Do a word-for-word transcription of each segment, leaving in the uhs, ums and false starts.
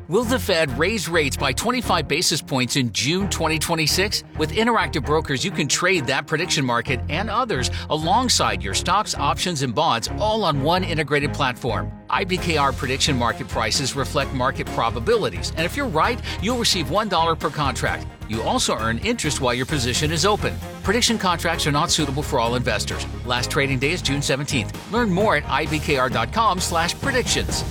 Will the Fed raise rates by twenty-five basis points in June twenty twenty-six? With Interactive Brokers, you can trade that prediction market and others alongside your stocks, options, and bonds all on one integrated platform. I B K R prediction market prices reflect market probabilities, and if you're right, you'll receive one dollar per contract. You also earn interest while your position is open. Prediction contracts are not suitable for all investors. Last trading day is June seventeenth. Learn more at I B K R dot com slash predictions.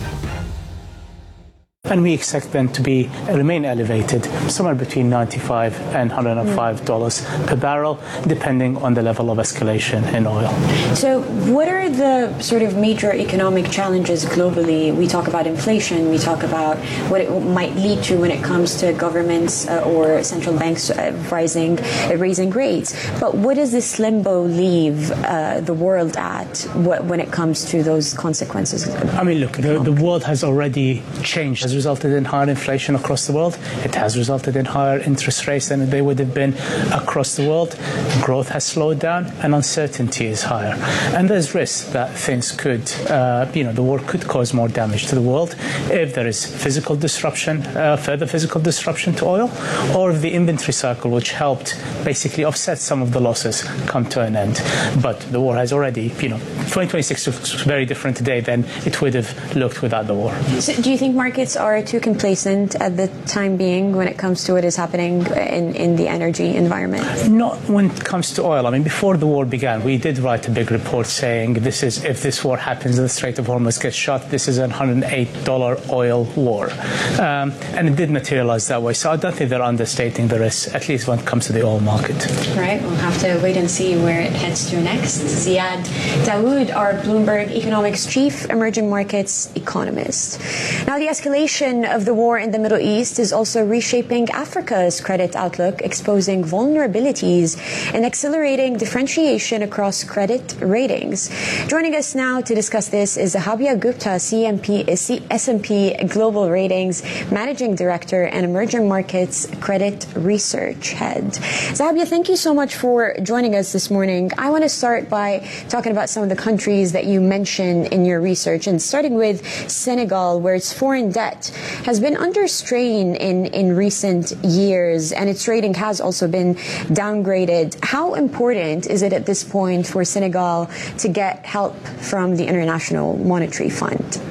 And we expect them to be remain elevated, somewhere between ninety-five and one hundred five dollars mm. per barrel, depending on the level of escalation in oil. So what are the sort of major economic challenges globally? We talk about inflation, we talk about what it might lead to when it comes to governments uh, or central banks uh, rising, uh, raising rates. But what does this limbo leave uh, the world at what, when it comes to those consequences? I mean, look, the, the world has already changed. Has resulted in higher inflation across the world. It has resulted in higher interest rates than they would have been across the world. Growth has slowed down and uncertainty is higher. And there's risk that things could, uh, you know, the war could cause more damage to the world if there is physical disruption, uh, further physical disruption to oil, or if the inventory cycle, which helped basically offset some of the losses, come to an end. But the war has already, you know, twenty twenty-six looks very different today than it would have looked without the war. So do you think markets are too complacent at the time being when it comes to what is happening in, in the energy environment? Not when it comes to oil. I mean, before the war began, we did write a big report saying this is, if this war happens, the Strait of Hormuz gets shut, this is a one hundred eight dollars oil war. Um, and it did materialize that way. So I don't think they're understating the risk, at least when it comes to the oil market. Right. We'll have to wait and see where it heads to next. Ziad Dawood, our Bloomberg Economics chief emerging markets economist. Now, the escalation of the war in the Middle East is also reshaping Africa's credit outlook, exposing vulnerabilities and accelerating differentiation across credit ratings. Joining us now to discuss this is Zahabia Gupta, C M P, S and P Global Ratings Managing Director and Emerging Markets Credit Research Head. Zahabia, thank you so much for joining us this morning. I want to start by talking about some of the countries that you mentioned in your research, and starting with Senegal, where its foreign debt has been under strain in, in recent years, and its rating has also been downgraded. How important is it at this point for Senegal to get help from the International Monetary Fund?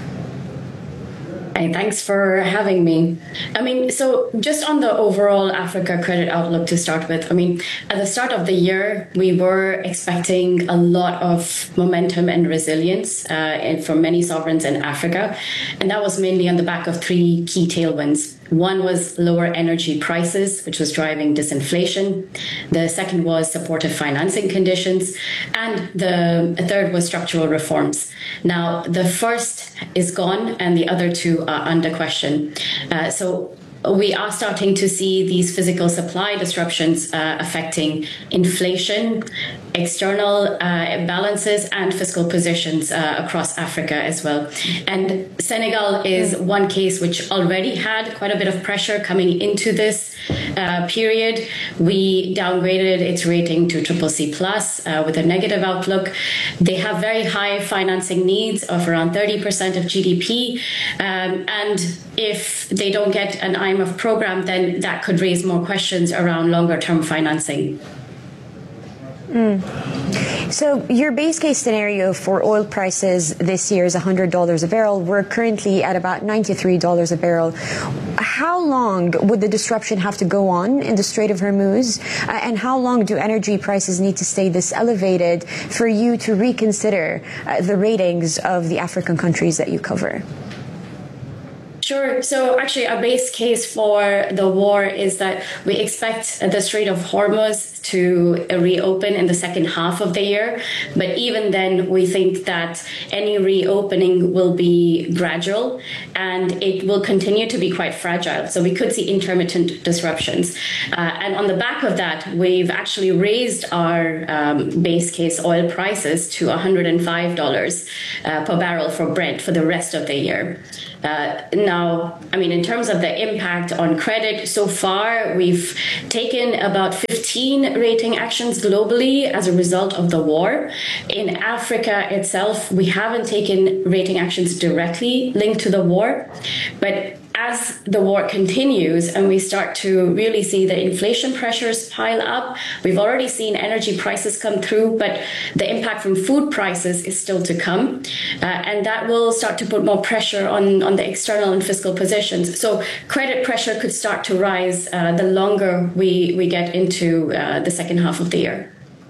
Hey, thanks for having me. I mean, so just on the overall Africa credit outlook to start with, I mean, at the start of the year, we were expecting a lot of momentum and resilience uh, from many sovereigns in Africa. And that was mainly on the back of three key tailwinds. One was lower energy prices, which was driving disinflation. The second was supportive financing conditions. And the third was structural reforms. Now, the first is gone and the other two are under question. Uh, so we are starting to see these physical supply disruptions uh, affecting inflation, external uh, balances, and fiscal positions uh, across Africa as well. And Senegal is one case which already had quite a bit of pressure coming into this uh, period. We downgraded its rating to triple C plus uh, with a negative outlook. They have very high financing needs of around thirty percent of G D P. Um, and if they don't get an I M F program, then that could raise more questions around longer term financing. Mm. So your base case scenario for oil prices this year is one hundred dollars a barrel. We're currently at about ninety-three dollars a barrel. How long would the disruption have to go on in the Strait of Hormuz? Uh, and how long do energy prices need to stay this elevated for you to reconsider uh, the ratings of the African countries that you cover? Sure. So actually, our base case for the war is that we expect the Strait of Hormuz to reopen in the second half of the year. But even then, we think that any reopening will be gradual and it will continue to be quite fragile. So we could see intermittent disruptions. Uh, and on the back of that, we've actually raised our um, base case oil prices to one hundred five dollars uh, per barrel for Brent for the rest of the year. Uh, now, I mean, in terms of the impact on credit, so far we've taken about fifteen rating actions globally as a result of the war. In Africa itself, we haven't taken rating actions directly linked to the war, but as the war continues and we start to really see the inflation pressures pile up, we've already seen energy prices come through, but the impact from food prices is still to come. Uh, and that will start to put more pressure on, on the external and fiscal positions. So credit pressure could start to rise uh, the longer we, we get into uh, the second half of the year.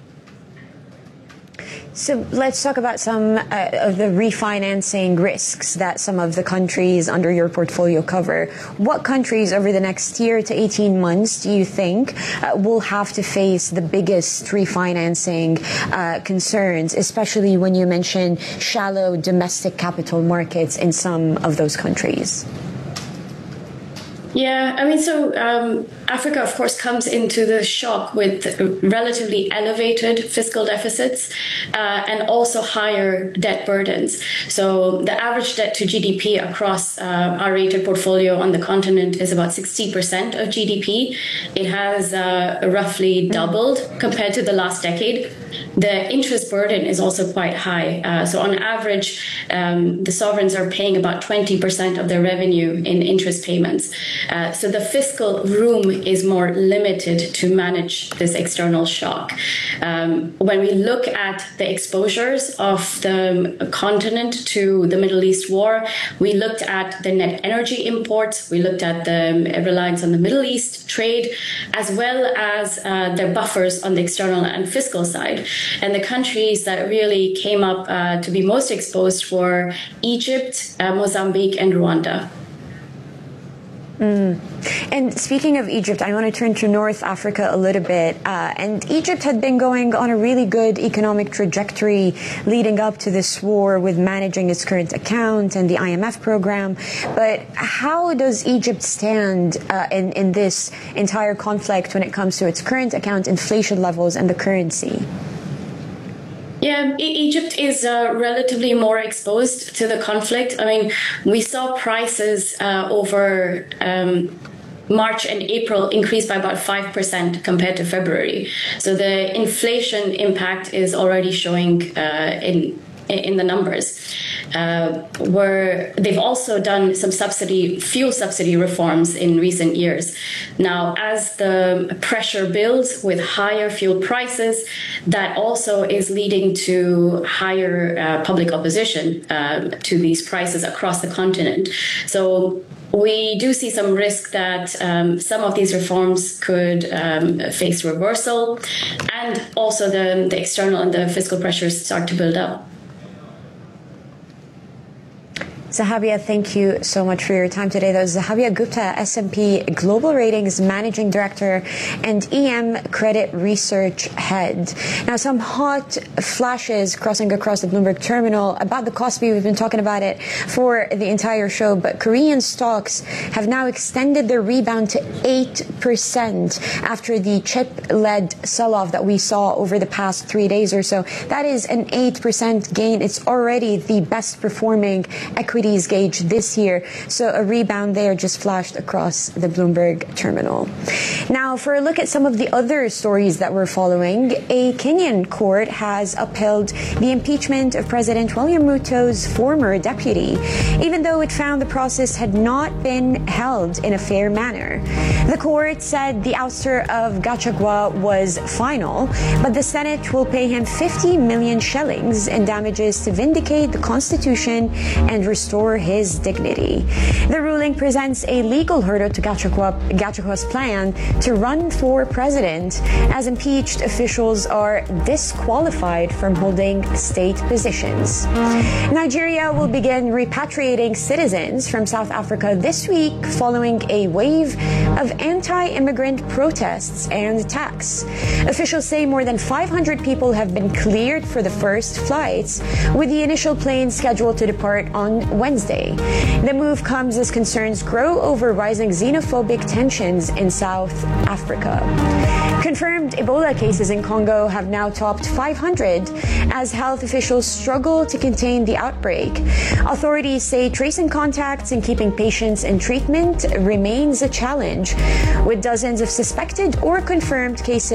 So let's talk about some uh, of the refinancing risks that some of the countries under your portfolio cover. What countries over the next year to eighteen months do you think uh, will have to face the biggest refinancing uh, concerns, especially when you mention shallow domestic capital markets in some of those countries? Yeah, I mean, so um, Africa, of course, comes into the shock with relatively elevated fiscal deficits uh, and also higher debt burdens. So the average debt to G D P across uh, our rated portfolio on the continent is about sixty percent of G D P. It has uh, roughly doubled compared to the last decade. The interest burden is also quite high. Uh, so on average, um, the sovereigns are paying about twenty percent of their revenue in interest payments. Uh, so the fiscal room is more limited to manage this external shock. Um, when we look at the exposures of the continent to the Middle East war, we looked at the net energy imports, we looked at the reliance on the Middle East trade, as well as uh, their buffers on the external and fiscal side. And the countries that really came up uh, to be most exposed were Egypt, uh, Mozambique, and Rwanda. Mm. And speaking of Egypt, I want to turn to North Africa a little bit. Uh, and Egypt had been going on a really good economic trajectory leading up to this war with managing its current account and the I M F program. But how does Egypt stand uh, in, in this entire conflict when it comes to its current account, inflation levels, and the currency? Yeah, Egypt is uh, relatively more exposed to the conflict. I mean, we saw prices uh, over um, March and April increase by about five percent compared to February. So the inflation impact is already showing uh, in in the numbers. Uh, where they've also done some subsidy, fuel subsidy reforms in recent years. Now, as the pressure builds with higher fuel prices, that also is leading to higher uh, public opposition uh, to these prices across the continent. So we do see some risk that um, some of these reforms could um, face reversal, and also the, the external and the fiscal pressures start to build up. Zahabia, thank you so much for your time today. That was Zahabia Gupta, S and P Global Ratings Managing Director and E M Credit Research Head. Now, some hot flashes crossing across the Bloomberg terminal about the Kospi. We've been talking about it for the entire show, but Korean stocks have now extended their rebound to eight percent after the chip-led sell-off that we saw over the past three days or so. That is an eight percent gain. It's already the best performing equity gauge this year. So a rebound there just flashed across the Bloomberg terminal. Now, for a look at some of the other stories that we're following, a Kenyan court has upheld the impeachment of President William Ruto's former deputy, even though it found the process had not been held in a fair manner. The court said the ouster of Gachagua was final, but the Senate will pay him fifty million shillings in damages to vindicate the Constitution and restore his dignity. The ruling presents a legal hurdle to Gachagua, Gachagua's plan to run for president, as impeached officials are disqualified from holding state positions. Nigeria will begin repatriating citizens from South Africa this week following a wave of anti-immigrant protests and attacks. Officials say more than five hundred people have been cleared for the first flights, with the initial plane scheduled to depart on Wednesday. The move comes as concerns grow over rising xenophobic tensions in South Africa. Confirmed Ebola cases in Congo have now topped five hundred as health officials struggle to contain the outbreak. Authorities say tracing contacts and keeping patients in treatment remains a challenge, with dozens of suspected or confirmed cases